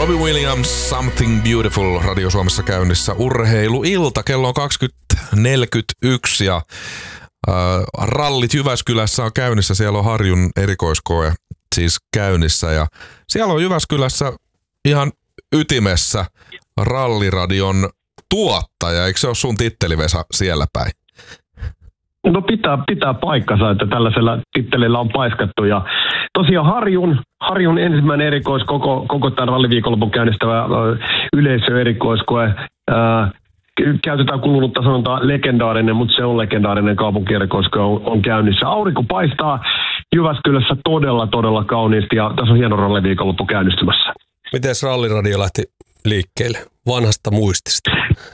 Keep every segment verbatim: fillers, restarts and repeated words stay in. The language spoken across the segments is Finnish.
Robbie Williams, Something Beautiful, Radio Suomessa käynnissä urheiluilta. Kello on kaksikymmentä neljäkymmentäyksi ja äh, rallit Jyväskylässä on käynnissä. Siellä on Harjun erikoiskoe siis käynnissä ja siellä on Jyväskylässä ihan ytimessä Ralliradion tuottaja. Eikö se ole sun titteli, Vesa, siellä päin? No pitää, pitää paikkansa, että tällaisella tittelillä on paiskattu. Ja tosiaan Harjun, Harjun ensimmäinen erikois, koko, koko tämän ralliviikonlopun käynnistävä äh, yleisöerikoiskoe. Äh, käytetään kulunutta sanontaa legendaarinen, mutta se on legendaarinen kaupunkierikoiskoe on, on käynnissä. Aurinko paistaa Jyväskylässä todella, todella kauniisti ja tässä on hieno ralliviikonloppu käynnistymässä. Miten Ralliradio lähti liikkeelle vanhasta muistista?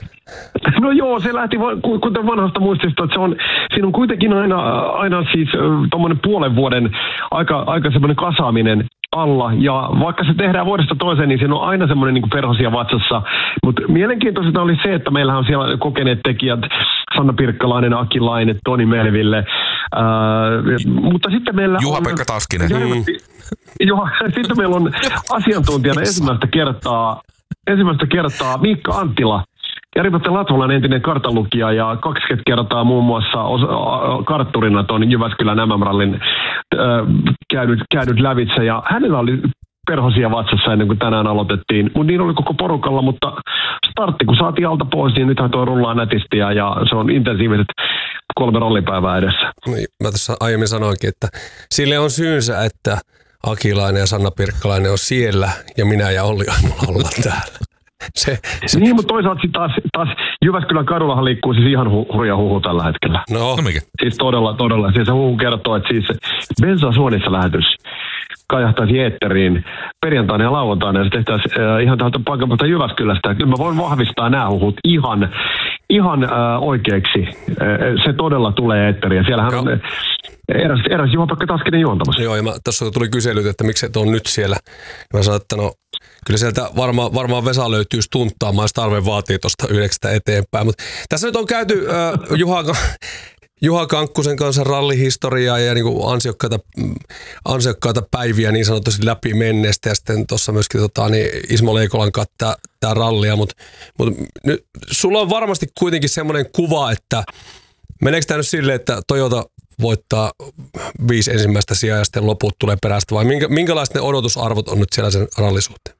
No joo, se lähti kuten vanhasta muistista, että se on, siinä on kuitenkin aina, aina siis tommoinen puolen vuoden aika, aika semmoinen kasaaminen alla, ja vaikka se tehdään vuodesta toiseen, niin siinä on aina semmoinen niin kuin perhosia vatsassa, mutta mielenkiintoista oli se, että meillähän on siellä kokeneet tekijät, Sanna Pirkkalainen, Aki Laine, Toni Melville, ää, mutta sitten meillä Juha-Pekka Taskinen. Mm. Juha, sitten meillä on asiantuntijana ensimmäistä kertaa, ensimmäistä kertaa Miikka Anttila, Jari-Matti Latvalan entinen kartanlukija ja kaksikymmentä kertaa muun muassa osa- kartturina tuon Jyväskylän M M-rallin äh, käynyt, käynyt lävitse. Ja hänellä oli perhosia vatsassa ennen kuin tänään aloitettiin. Mutta niin oli koko porukalla, mutta startti kun saatiin alta pois, niin nythän tuo rullaa nätisti ja, ja se on intensiiviset kolme rallipäivää edessä. Niin, mä tässä aiemmin sanoinkin, että sille on syynsä, että Akilainen ja Sanna Pirkkalainen on siellä ja minä ja Olli Aimola ollaan täällä. Se, se. Niin, mutta toisaalta taas, taas Jyväskylän kadullahan liikkuu siis ihan hu- hurja huhu tällä hetkellä. No. no mikä? Siis todella, todella. Siis se huhu kertoo, että siis Bensa Suonissa lähetys kajahtaisi eetteriin perjantaina ja lauantaina ja se tehtäisiin äh, ihan täältä paikalta Jyväskylästä. Ja kyllä mä voin vahvistaa nämä huhut ihan, ihan äh, oikeiksi. Äh, se todella tulee eetteriin. Siellähän on eräs, eräs Juha-Pekka Taskinen juontamassa. Joo, ja mä, tässä tuli kyselyt, että miksi et ole nyt siellä. Mä sanoin, että no kyllä sieltä varmaan, varmaan Vesa löytyy stunttaamaan, jos tarve vaatii tuosta yhdeksästä eteenpäin. Mutta tässä nyt on käyty äh, Juha, Juha Kankkusen kanssa rallihistoriaa ja niin kuin ansiokkaita, ansiokkaita päiviä niin sanotusti läpi menneestä. Ja sitten tuossa myöskin tota, niin Ismo Leikolan kanssa tämä rallia. Mutta mut, nyt sulla on varmasti kuitenkin semmoinen kuva, että meneekö tämä nyt silleen, että Toyota voittaa viisi ensimmäistä sijaa ja sitten loput tulee perästä, vai minkä, minkälaiset ne odotusarvot on nyt siellä sen rallisuuteen?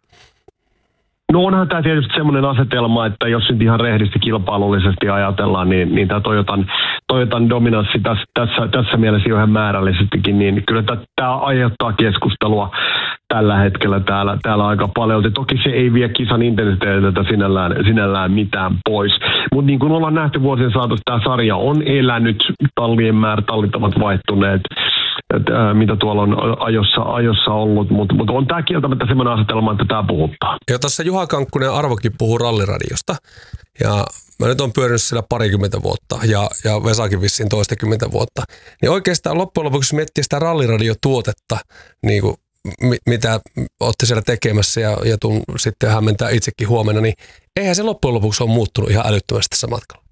No onhan tämä tietysti semmoinen asetelma, että jos nyt ihan rehdisti kilpailullisesti ajatellaan, niin, niin tämä Toyotan, Toyotan dominanssi tässä, tässä, tässä mielessä jo ihan määrällisestikin, niin kyllä tämä aiheuttaa keskustelua tällä hetkellä täällä, täällä aika paljon. Toki se ei vie kisan intensiteetiltä sinällään, sinällään mitään pois. Mutta niin kuin ollaan nähty vuosien saatossa, tämä sarja on elänyt, tallien määrä, tallit ovat vaihtuneet, että, ää, mitä tuolla on ajossa, ajossa ollut, mutta mut on tämä kieltämättä semmoinen asetelma, että tämä puhuttaa. Ja tässä Juha Kankkunen Arvokin puhuu ralliradiosta, ja mä nyt on pyörinyt siellä parikymmentä vuotta, ja, ja Vesakin vissiin toistakymmentä vuotta. Niin oikeastaan loppujen lopuksi miettii sitä ralliradiotuotetta, niin kuin mitä olette siellä tekemässä ja, ja tuun sitten hämmentää itsekin huomenna, niin eihän se loppujen lopuksi ole muuttunut ihan älyttömästi tässä matkalla.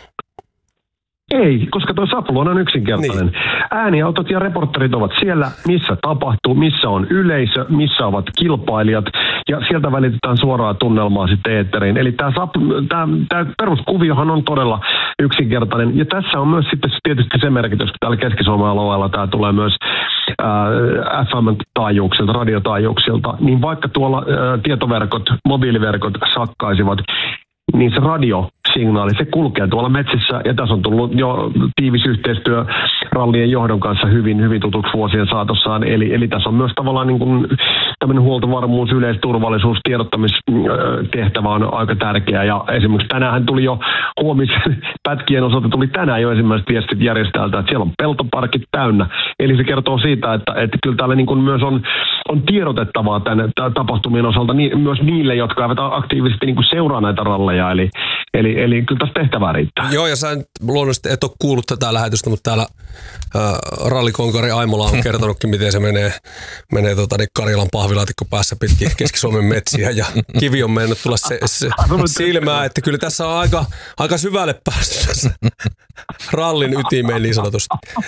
Ei, koska tuo sapluuna on yksinkertainen. Niin. Ääniautot ja reporterit ovat siellä, missä tapahtuu, missä on yleisö, missä ovat kilpailijat, ja sieltä välitetään suoraa tunnelmaa sitten eetteriin. Eli tämä, tämä, tämä peruskuviohan on todella yksinkertainen, ja tässä on myös sitten tietysti se merkitys, että täällä Keski-Suomen alueella tämä tulee myös ää, F M-taajuuksilta, radiotaajuuksilta, niin vaikka tuolla ää, tietoverkot, mobiiliverkot sakkaisivat, niin se radiosignaali, se kulkee tuolla metsissä, ja tässä on tullut jo tiivis yhteistyö rallien johdon kanssa hyvin, hyvin tutuksi vuosien saatossaan, eli, eli tässä on myös tavallaan niin kuin tämmöinen huoltovarmuus, yleisturvallisuus, tiedottamistehtävä on aika tärkeä, ja esimerkiksi tänään tuli jo huomisen pätkien osalta tuli tänään jo ensimmäiset viestit järjestäjältä, että siellä on peltoparkit täynnä, eli se kertoo siitä, että, että kyllä täällä niin kuin myös on, on tiedotettavaa tämän tapahtumien osalta niin, myös niille, jotka eivät aktiivisesti niin kuin seuraa näitä ralleja. Eli, eli, eli kyllä tässä tehtävää riittää. Joo, ja sä luonnollisesti et ole kuullut tätä lähetystä, mutta täällä äh, rallikonkari Aimola on kertonutkin, miten se menee, menee tota, niin Karjalan pahvilaatikko päässä pitkin Keski-Suomen metsiä, ja kivi on mennyt tulla se, se silmään, että kyllä tässä on aika, aika syvälle päästy rallin ytimeen niin sanotusti.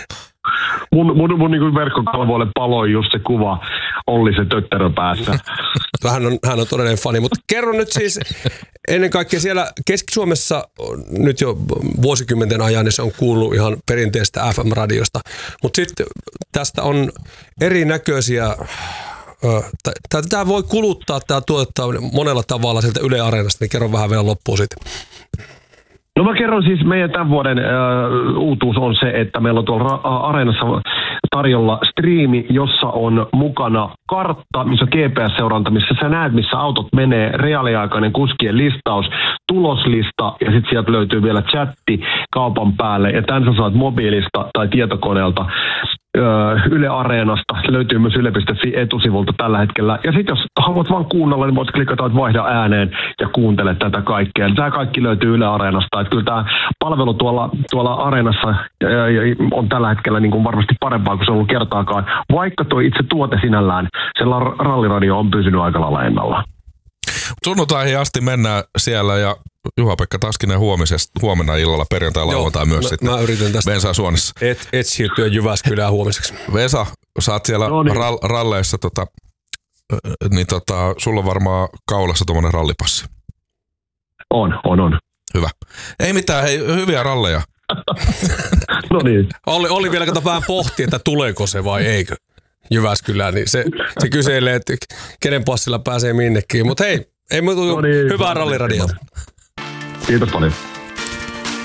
Mun, mun, mun niin verkkokalvoille paloi just se kuva Olli se tötterö päässä. Hän on, hän on todellinen fani, mutta kerro nyt siis ennen kaikkea siellä Keski-Suomessa nyt jo vuosikymmenten ajan, niin se on kuullut ihan perinteistä F M-radiosta, mutta sitten tästä on erinäköisiä, tämä voi kuluttaa, tämä tuottaa monella tavalla sieltä Yle Areenasta, niin kerro vähän vielä loppuun sitten. No mä kerron siis, meidän tämän vuoden ö, uutuus on se, että meillä on tuolla ra- Areenassa tarjolla striimi, jossa on mukana kartta, missä on G P S-seuranta, missä sä näet, missä autot menee, reaaliaikainen kuskien listaus, tuloslista ja sitten sieltä löytyy vielä chatti kaupan päälle ja tämän sä saat mobiilista tai tietokoneelta Yle Areenasta. Se löytyy myös yle piste fi etusivulta tällä hetkellä. Ja sitten jos haluat vaan kuunnella, niin voit klikata, että vaihda ääneen ja kuuntele tätä kaikkea. Tämä kaikki löytyy Yle Areenasta. Että kyllä tämä palvelu tuolla, tuolla Areenassa on tällä hetkellä niin kuin varmasti parempaa kuin se on ollut kertaakaan. Vaikka tuo itse tuote sinällään, se ralliradio on pysynyt aika lailla ennallaan. Sunnuntaihin asti mennään siellä ja Juha-Pekka Taskinen huomenna illalla perjantai lauantai myös mä, sitten mä yritän tästä Vensa Suonissa. Et, et siirtyä Jyväskylään huomiseksi. Vesa, sä oot siellä no niin. rall, ralleissa, tota, niin tota, sulla on varmaan kaulassa tuommoinen rallipassi. On, on, on. Hyvä. Ei mitään, hei, hyviä ralleja. No niin. Olli, Olli vielä kato vähän pohti, että tuleeko se vai eikö Jyväskylään, niin se, se kyselee, että kenen passilla pääsee minnekin. Mutta hei, ei muuta no niin, hyvää ralliradiota. Kiitos paljon.